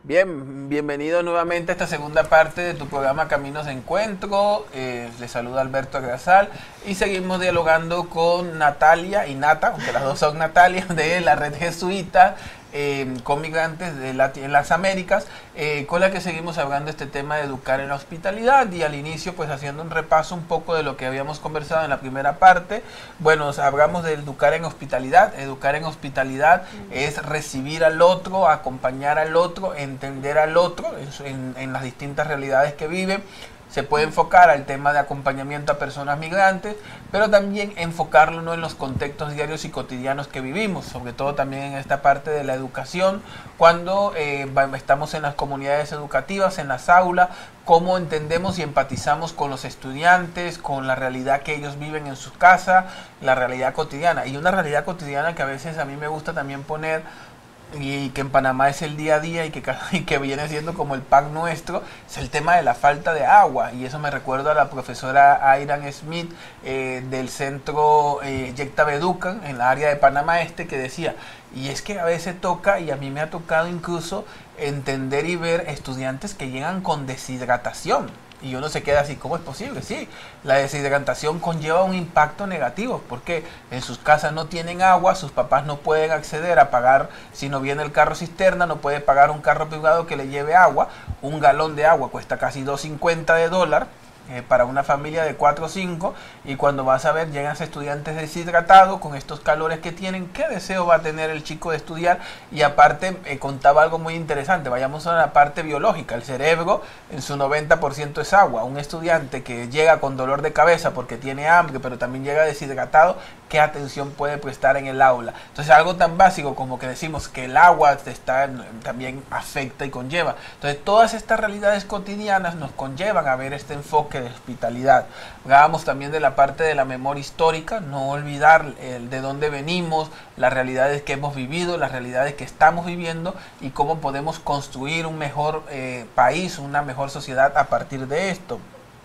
Bien, bienvenido nuevamente a esta segunda parte de tu programa Caminos de Encuentro. Les saluda Alberto Agrazal y seguimos dialogando con Natalia y Nata, aunque las dos son Natalia, de la Red Jesuita con migrantes de en las Américas, con la que seguimos hablando este tema de educar en la hospitalidad, y al inicio pues haciendo un repaso un poco de lo que habíamos conversado en la primera parte. Bueno, hablamos de educar en hospitalidad. Educar en hospitalidad es recibir al otro, acompañar al otro, entender al otro en las distintas realidades que vive. Se puede enfocar al tema de acompañamiento a personas migrantes, pero también enfocarlo, ¿no?, en los contextos diarios y cotidianos que vivimos, sobre todo también en esta parte de la educación, cuando estamos en las comunidades educativas, en las aulas, cómo entendemos y empatizamos con los estudiantes, con la realidad que ellos viven en sus casas, la realidad cotidiana. Y una realidad cotidiana que a veces a mí me gusta también poner, y que en Panamá es el día a día y que viene siendo como el pan nuestro, es el tema de la falta de agua. Y eso me recuerda a la profesora Airan Smith del centro Yecta Beducan en la área de Panamá Este, que decía, y es que a veces toca, y a mí me ha tocado incluso entender y ver estudiantes que llegan con deshidratación. Y uno se queda así, ¿cómo es posible? Sí, la deshidratación conlleva un impacto negativo, porque en sus casas no tienen agua, sus papás no pueden acceder a pagar, si no viene el carro cisterna, no puede pagar un carro privado que le lleve agua. Un galón de agua cuesta casi $2.50 para una familia de 4 o 5, y cuando vas a ver, llegan estudiantes deshidratados con estos calores que tienen. ¿Qué deseo va a tener el chico de estudiar? Y aparte contaba algo muy interesante. Vayamos a la parte biológica. El cerebro en su 90% es agua. Un estudiante que llega con dolor de cabeza porque tiene hambre, pero también llega deshidratado, ¿qué atención puede prestar en el aula? Entonces, algo tan básico como que decimos que el agua también afecta y conlleva. Entonces, todas estas realidades cotidianas nos conllevan a ver este enfoque de hospitalidad. Hablábamos también de la parte de la memoria histórica, no olvidar de dónde venimos, las realidades que hemos vivido, las realidades que estamos viviendo, y cómo podemos construir un mejor país, una mejor sociedad a partir de esto.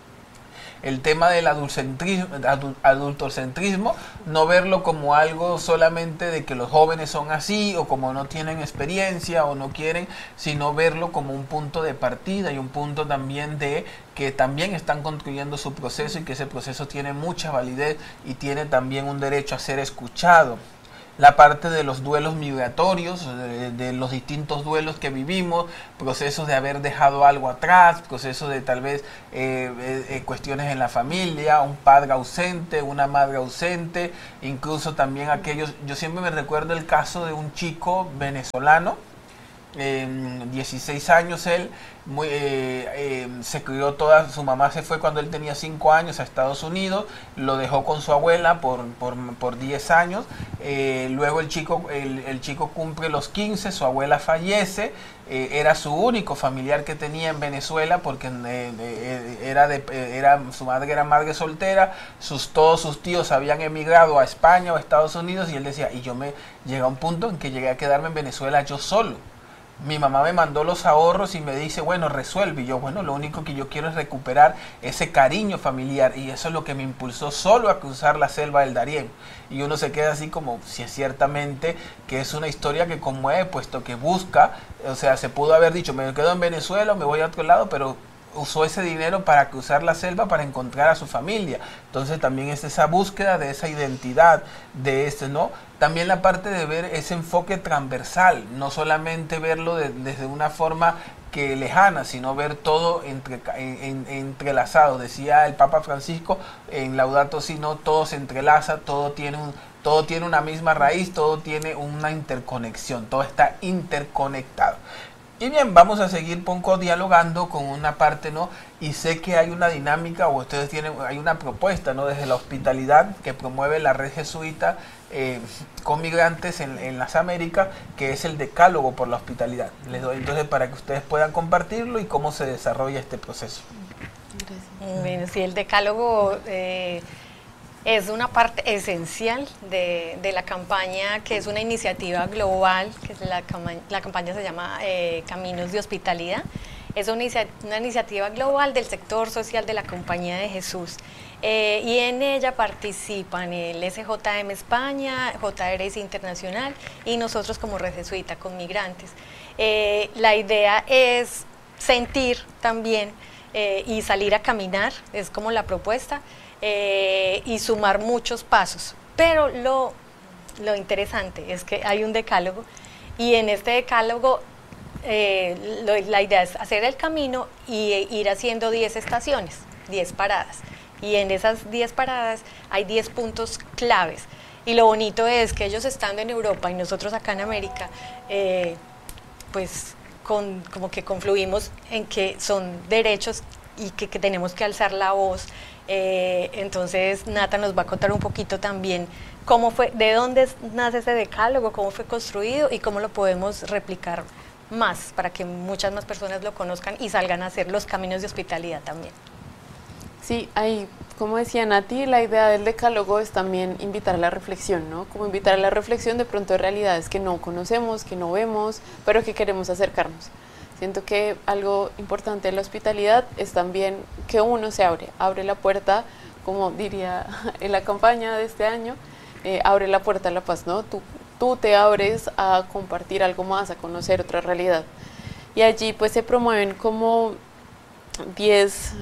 El tema del adultocentrismo, no verlo como algo solamente de que los jóvenes son así, o como no tienen experiencia o no quieren, sino verlo como un punto de partida y un punto también de que también están construyendo su proceso, y que ese proceso tiene mucha validez y tiene también un derecho a ser escuchado. La parte de los duelos migratorios, de los distintos duelos que vivimos, procesos de haber dejado algo atrás, procesos de tal vez cuestiones en la familia, un padre ausente, una madre ausente, incluso también aquellos. Yo siempre me recuerdo el caso de un chico venezolano, 16 años él, se crió su mamá se fue cuando él tenía 5 años a Estados Unidos, lo dejó con su abuela por 10 años, luego el chico cumple los 15, su abuela fallece, era su único familiar que tenía en Venezuela, porque su madre era madre soltera, todos sus tíos habían emigrado a España o a Estados Unidos, y él decía, llega a un punto en que llegué a quedarme en Venezuela yo solo. Mi mamá me mandó los ahorros y me dice, bueno, resuelve. Y yo, bueno, lo único que yo quiero es recuperar ese cariño familiar. Y eso es lo que me impulsó solo a cruzar la selva del Darién. Y uno se queda así como, si es ciertamente que es una historia que conmueve, puesto que busca, o sea, se pudo haber dicho, me quedo en Venezuela, me voy a otro lado, pero usó ese dinero para cruzar la selva, para encontrar a su familia. Entonces también es esa búsqueda de esa identidad, ¿no? También la parte de ver ese enfoque transversal, no solamente verlo desde una forma que lejana, sino ver todo entrelazado. Decía el Papa Francisco en Laudato Si, no, todo se entrelaza, todo tiene una misma raíz, todo tiene una interconexión, todo está interconectado. Y bien, vamos a seguir un poco dialogando con una parte, ¿no? Y sé que hay una dinámica, o hay una propuesta, ¿no?, desde la hospitalidad que promueve la Red Jesuita con migrantes en las Américas, que es el decálogo por la hospitalidad. Les doy entonces para que ustedes puedan compartirlo y cómo se desarrolla este proceso. Gracias. Bueno, sí, el decálogo es una parte esencial de la campaña, que es una iniciativa global, que la campaña se llama Caminos de Hospitalidad. Es una iniciativa global del sector social de la Compañía de Jesús. Y en ella participan el SJM España, JRS Internacional y nosotros como Red Jesuita con migrantes. La idea es sentir también y salir a caminar, es como la propuesta, y sumar muchos pasos. Pero lo interesante es que hay un decálogo y en este decálogo la idea es hacer el camino y ir haciendo 10 estaciones, 10 paradas. Y en esas 10 paradas hay 10 puntos claves. Y lo bonito es que ellos estando en Europa y nosotros acá en América, pues como que confluimos en que son derechos y que tenemos que alzar la voz. Entonces Nata nos va a contar un poquito también cómo fue, de dónde nace ese decálogo, cómo fue construido y cómo lo podemos replicar más para que muchas más personas lo conozcan y salgan a hacer los caminos de hospitalidad también. Sí, ahí, como decía Nati, la idea del decálogo es también invitar a la reflexión, ¿no? Como invitar a la reflexión de pronto de realidades que no conocemos, que no vemos, pero que queremos acercarnos. Siento que algo importante de la hospitalidad es también que uno se abre la puerta, como diría en la campaña de este año, abre la puerta a la paz, ¿no? Tú te abres a compartir algo más, a conocer otra realidad. Y allí pues se promueven como 10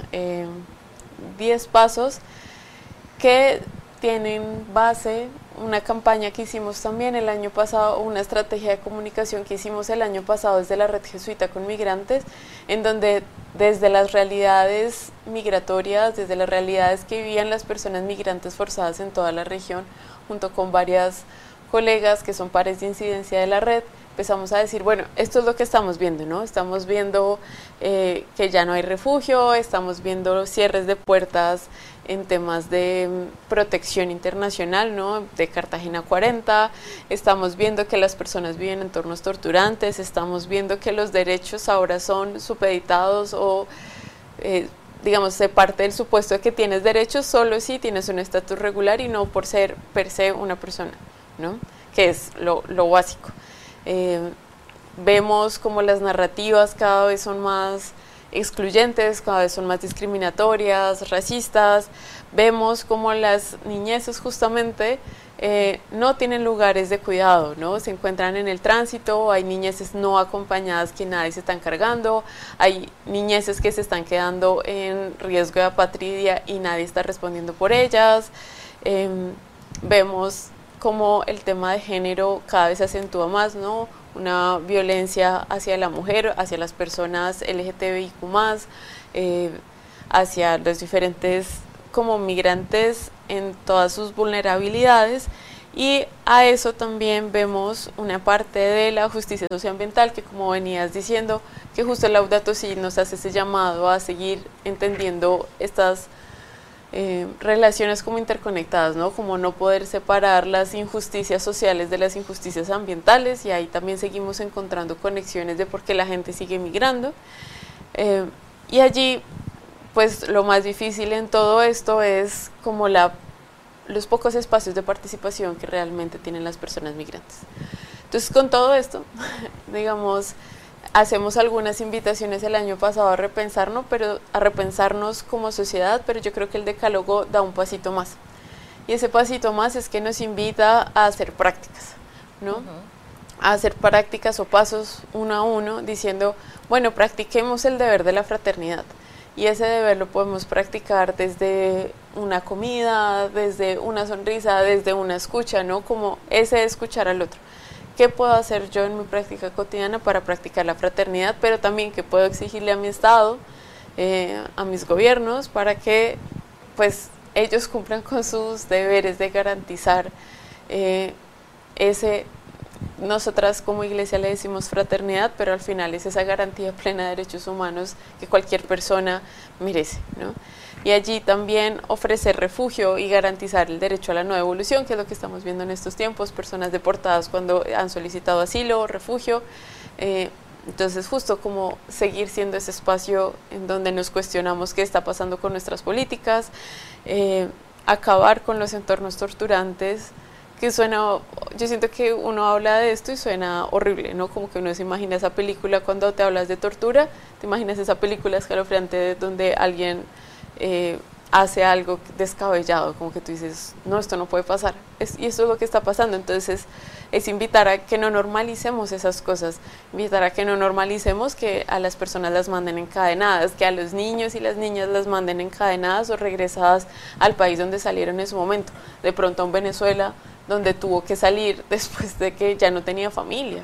pasos que tienen base una campaña que hicimos también el año pasado, una estrategia de comunicación que hicimos el año pasado desde la Red Jesuita con Migrantes, en donde desde las realidades migratorias, desde las realidades que vivían las personas migrantes forzadas en toda la región, junto con varias colegas que son pares de incidencia de la red, empezamos a decir, bueno, esto es lo que estamos viendo, ¿no? Estamos viendo que ya no hay refugio, estamos viendo cierres de puertas en temas de protección internacional, ¿no? De Cartagena 40, estamos viendo que las personas viven en entornos torturantes, estamos viendo que los derechos ahora son supeditados o, digamos, se parte del supuesto de que tienes derechos solo si tienes un estatus regular y no por ser per se una persona, ¿no? Que es lo básico. Vemos como las narrativas cada vez son más excluyentes, cada vez son más discriminatorias, racistas. Vemos como las niñeces justamente no tienen lugares de cuidado, ¿no? Se encuentran en el tránsito, hay niñeces no acompañadas que nadie se están cargando, hay niñeces que se están quedando en riesgo de apatridia y nadie está respondiendo por ellas. Vemos como el tema de género cada vez se acentúa más, ¿no? Una violencia hacia la mujer, hacia las personas LGTBIQ+, hacia los diferentes como migrantes en todas sus vulnerabilidades, y a eso también vemos una parte de la justicia socioambiental que, como venías diciendo, que justo el Laudato Si nos hace ese llamado a seguir entendiendo estas relaciones como interconectadas, ¿no? Como no poder separar las injusticias sociales de las injusticias ambientales, y ahí también seguimos encontrando conexiones de por qué la gente sigue migrando. Y allí, pues lo más difícil en todo esto es como los pocos espacios de participación que realmente tienen las personas migrantes. Entonces, con todo esto, digamos, hacemos algunas invitaciones el año pasado a repensarnos, como sociedad, pero yo creo que el decálogo da un pasito más. Y ese pasito más es que nos invita a hacer prácticas, ¿no? A hacer prácticas o pasos uno a uno, diciendo, bueno, practiquemos el deber de la fraternidad. Y ese deber lo podemos practicar desde una comida, desde una sonrisa, desde una escucha, ¿no? Como ese de escuchar al otro. ¿Qué puedo hacer yo en mi práctica cotidiana para practicar la fraternidad? Pero también qué puedo exigirle a mi Estado, a mis gobiernos, para que pues ellos cumplan con sus deberes de garantizar nosotras como iglesia le decimos fraternidad, pero al final es esa garantía plena de derechos humanos que cualquier persona merece, ¿no? Y allí también ofrecer refugio y garantizar el derecho a la no devolución, que es lo que estamos viendo en estos tiempos, personas deportadas cuando han solicitado asilo o refugio. Entonces justo como seguir siendo ese espacio en donde nos cuestionamos qué está pasando con nuestras políticas, acabar con los entornos torturantes, que suena, yo siento que uno habla de esto y suena horrible, ¿no? Como que uno se imagina esa película cuando te hablas de tortura, te imaginas esa película escalofriante donde alguien hace algo descabellado, como que tú dices, no, esto no puede pasar, y esto es lo que está pasando. Entonces es invitar a que no normalicemos esas cosas, invitar a que no normalicemos que a las personas las manden encadenadas, que a los niños y las niñas las manden encadenadas o regresadas al país donde salieron en su momento, de pronto a Venezuela, donde tuvo que salir después de que ya no tenía familia.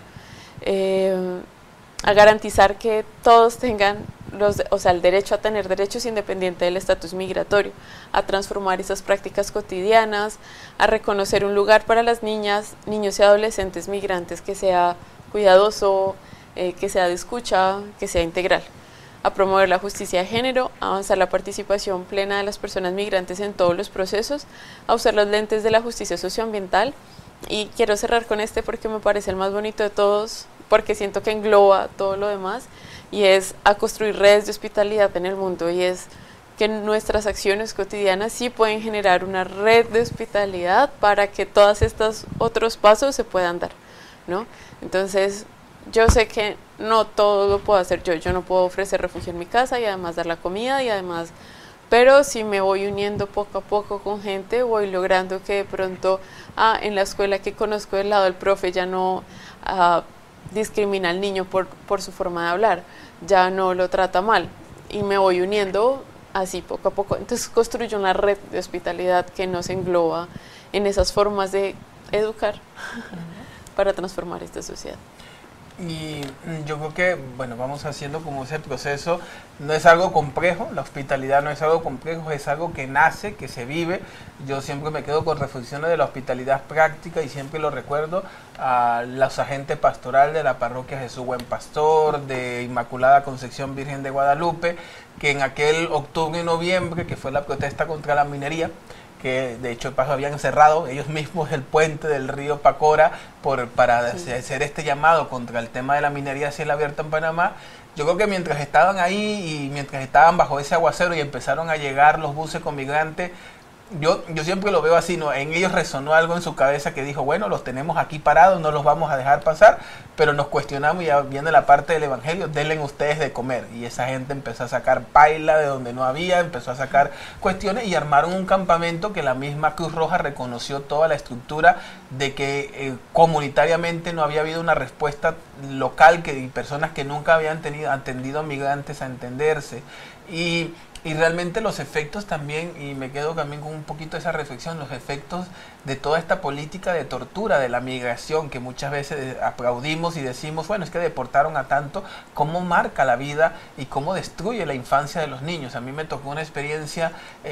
A garantizar que todos tengan el derecho a tener derechos independiente del estatus migratorio, a transformar esas prácticas cotidianas, a reconocer un lugar para las niñas, niños y adolescentes migrantes que sea cuidadoso, que sea de escucha, que sea integral, a promover la justicia de género, a avanzar la participación plena de las personas migrantes en todos los procesos, a usar los lentes de la justicia socioambiental. Y quiero cerrar con este porque me parece el más bonito de todos, porque siento que engloba todo lo demás, y es a construir redes de hospitalidad en el mundo, y es que nuestras acciones cotidianas sí pueden generar una red de hospitalidad para que todos estos otros pasos se puedan dar, ¿no? Entonces, yo sé que no todo lo puedo hacer yo no puedo ofrecer refugio en mi casa y además dar la comida y además, pero si me voy uniendo poco a poco con gente, voy logrando que de pronto, en la escuela que conozco del lado del profe ya no discrimina al niño por su forma de hablar, ya no lo trata mal, y me voy uniendo así poco a poco. Entonces construyo una red de hospitalidad que nos engloba en esas formas de educar para transformar esta sociedad. Y yo creo que, bueno, vamos haciendo como ese proceso, no es algo complejo, la hospitalidad no es algo complejo, es algo que nace, que se vive. Yo siempre me quedo con reflexiones de la hospitalidad práctica y siempre lo recuerdo a los agentes pastoral de la parroquia Jesús Buen Pastor, de Inmaculada Concepción Virgen de Guadalupe, que en aquel octubre y noviembre, que fue la protesta contra la minería, que de hecho habían cerrado ellos mismos el puente del río Pacora para hacer este llamado contra el tema de la minería a cielo abierto en Panamá. Yo creo que mientras estaban ahí y mientras estaban bajo ese aguacero y empezaron a llegar los buses con migrantes, yo siempre lo veo así, ¿no? En ellos resonó algo en su cabeza que dijo, bueno, los tenemos aquí parados, no los vamos a dejar pasar, pero nos cuestionamos y ya viene la parte del evangelio, denle ustedes de comer. Y esa gente empezó a sacar paila de donde no había, empezó a sacar cuestiones y armaron un campamento que la misma Cruz Roja reconoció toda la estructura de que comunitariamente no había habido una respuesta local, y personas que nunca habían atendido a migrantes a entenderse. Y realmente los efectos también, y me quedo también con un poquito de esa reflexión, los efectos de toda esta política de tortura de la migración que muchas veces aplaudimos y decimos, bueno, es que deportaron a tanto, cómo marca la vida y cómo destruye la infancia de los niños. A mí me tocó una experiencia,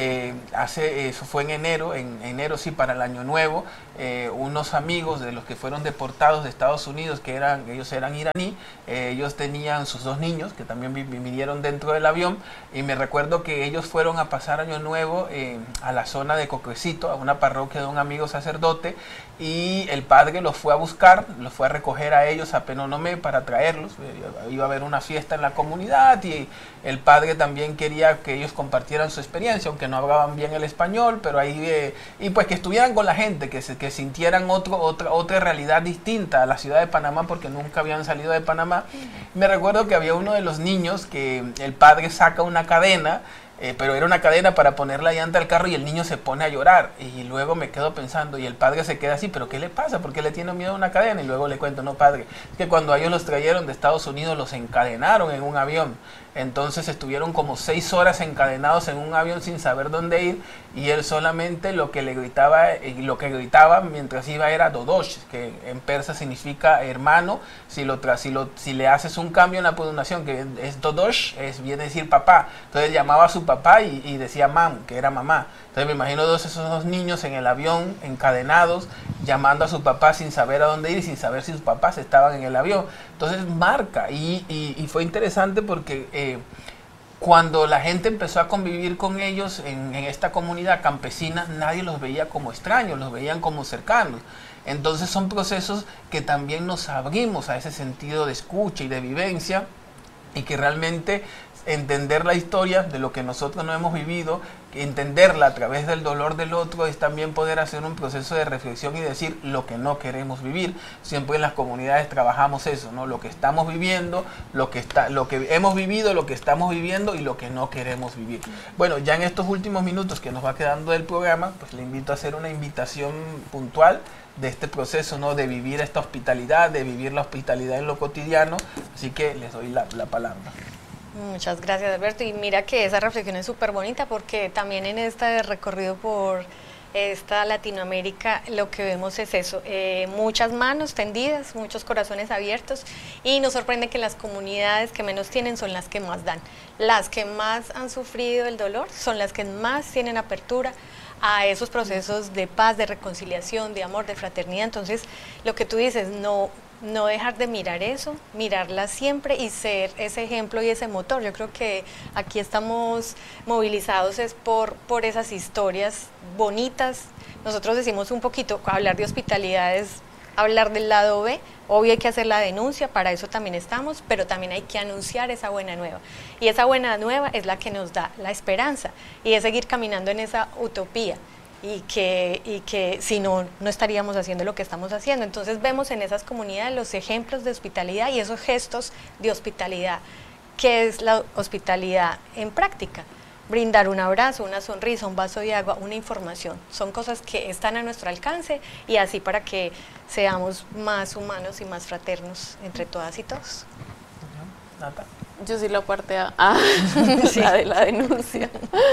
eso fue en enero sí, para el año nuevo, unos amigos de los que fueron deportados de Estados Unidos, ellos eran iraní, ellos tenían sus 2 niños que también vinieron dentro del avión, y me recuerdo que ellos fueron a pasar año nuevo a la zona de Coquecito, a una parroquia de un amigo sacerdote, y el padre los fue a buscar, los fue a recoger a ellos a Penonomé para traerlos. Iba a haber una fiesta en la comunidad y el padre también quería que ellos compartieran su experiencia, aunque no hablaban bien el español, pero ahí y pues que estuvieran con la gente, que sintieran otra realidad distinta a la ciudad de Panamá, porque nunca habían salido de Panamá. Me recuerdo que había uno de los niños que el padre saca una cadena, pero era una cadena para poner la llanta al carro, y el niño se pone a llorar, y luego me quedo pensando, y el padre se queda así, pero ¿qué le pasa? ¿Por qué le tiene miedo a una cadena? Y luego le cuento, no, padre, es que cuando ellos los trajeron de Estados Unidos los encadenaron en un avión, entonces estuvieron como 6 horas encadenados en un avión sin saber dónde ir, y él solamente lo que gritaba mientras iba era Dodosh, que en persa significa hermano. Si le haces un cambio en la pronunciación, que es Dodosh, viene a decir papá, entonces llamaba a su papá y decía mam, que era mamá. Entonces me imagino esos 2 niños en el avión encadenados, llamando a su papá sin saber a dónde ir y sin saber si sus papás estaban en el avión. Entonces marca, y fue interesante porque cuando la gente empezó a convivir con ellos en esta comunidad campesina, nadie los veía como extraños, los veían como cercanos. Entonces son procesos que también nos abrimos a ese sentido de escucha y de vivencia, y que realmente entender la historia de lo que nosotros no hemos vivido, entenderla a través del dolor del otro es también poder hacer un proceso de reflexión y decir lo que no queremos vivir. Siempre en las comunidades trabajamos eso, ¿no? Lo que estamos viviendo, lo que hemos vivido, lo que estamos viviendo y lo que no queremos vivir. Bueno, ya en estos últimos minutos que nos va quedando del programa, pues le invito a hacer una invitación puntual de este proceso, ¿no? De vivir esta hospitalidad, de vivir la hospitalidad en lo cotidiano. Así que les doy la palabra. Muchas gracias, Alberto. Y mira que esa reflexión es súper bonita porque también en este recorrido por esta Latinoamérica lo que vemos es eso, muchas manos tendidas, muchos corazones abiertos, y nos sorprende que las comunidades que menos tienen son las que más dan. Las que más han sufrido el dolor son las que más tienen apertura a esos procesos de paz, de reconciliación, de amor, de fraternidad. Entonces, lo que tú dices, no dejar de mirar eso, mirarla siempre y ser ese ejemplo y ese motor. Yo creo que aquí estamos movilizados es por esas historias bonitas. Nosotros decimos un poquito, hablar de hospitalidad es hablar del lado B. Obvio hay que hacer la denuncia, para eso también estamos, pero también hay que anunciar esa buena nueva. Y esa buena nueva es la que nos da la esperanza y es seguir caminando en esa utopía. Y que si no estaríamos haciendo lo que estamos haciendo. Entonces vemos en esas comunidades los ejemplos de hospitalidad y esos gestos de hospitalidad. ¿Qué es la hospitalidad en práctica? Brindar un abrazo, una sonrisa, un vaso de agua, una información. Son cosas que están a nuestro alcance y así para que seamos más humanos y más fraternos entre todas y todos. Nata. Yo sí la parte A, sí. La de la denuncia.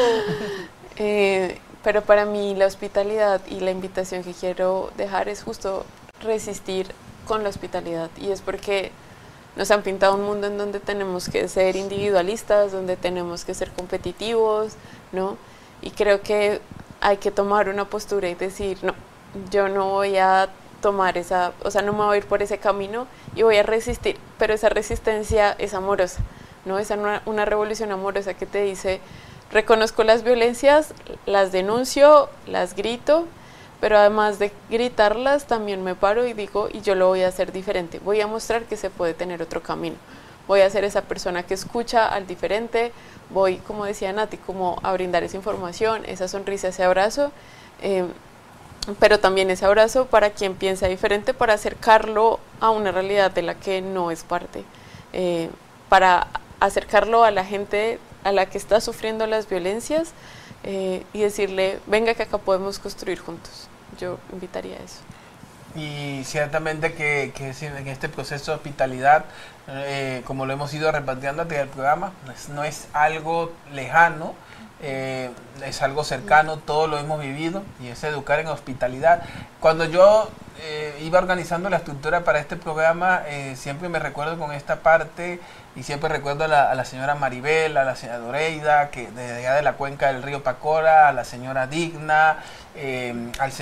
Pero para mí la hospitalidad y la invitación que quiero dejar es justo resistir con la hospitalidad, y es porque nos han pintado un mundo en donde tenemos que ser individualistas, donde tenemos que ser competitivos, ¿no? Y creo que hay que tomar una postura y decir, no, yo no voy a tomar no me voy a ir por ese camino y voy a resistir, pero esa resistencia es amorosa, ¿no? Es una revolución amorosa que te dice, reconozco las violencias, las denuncio, las grito, pero además de gritarlas también me paro y digo, y yo lo voy a hacer diferente, voy a mostrar que se puede tener otro camino, voy a ser esa persona que escucha al diferente, voy, como decía Nati, como a brindar esa información, esa sonrisa, ese abrazo, pero también ese abrazo para quien piensa diferente, para acercarlo a una realidad de la que no es parte, para acercarlo a la gente a la que está sufriendo las violencias y decirle, venga que acá podemos construir juntos. Yo invitaría a eso. Y ciertamente que en este proceso de hospitalidad, como lo hemos ido repatriando ante el programa, no es algo lejano, es algo cercano, todo lo hemos vivido, y es educar en hospitalidad. Cuando yo iba organizando la estructura para este programa, siempre me recuerdo con esta parte, y siempre recuerdo a la señora Maribel, a la señora Doreida, que de allá de la cuenca del río Pacora, a la señora Digna,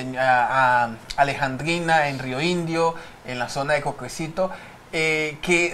a Alejandrina en Río Indio, en la zona de Coquecito, que